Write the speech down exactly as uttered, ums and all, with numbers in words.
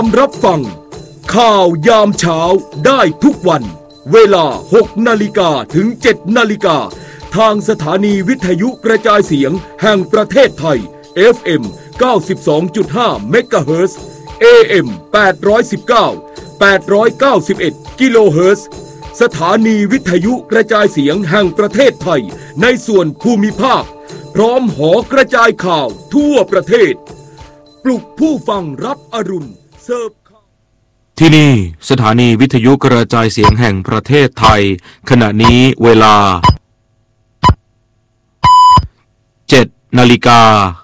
รับฟังข่าวยามเช้าได้ทุกวันเวลาหกนาฬิกาถึงเจ็ดนาฬิกาทางสถานีวิทยุกระจายเสียงแห่งประเทศไทย เอฟ เอ็ม เก้าสิบสองจุดห้า เมกะเฮิรตซ์ เอ เอ็ม แปดร้อยสิบเก้า แปดร้อยเก้าสิบเอ็ด กิโลเฮิรตซ์สถานีวิทยุกระจายเสียงแห่งประเทศไทยในส่วนภูมิภาคพร้อมหอกระจายข่าวทั่วประเทศปลุกผู้ฟังรับอรุณเสิร์ฟที่นี่สถานีวิทยุกระจายเสียงแห่งประเทศไทยขณะนี้เวลาเจ็ดนาฬิกา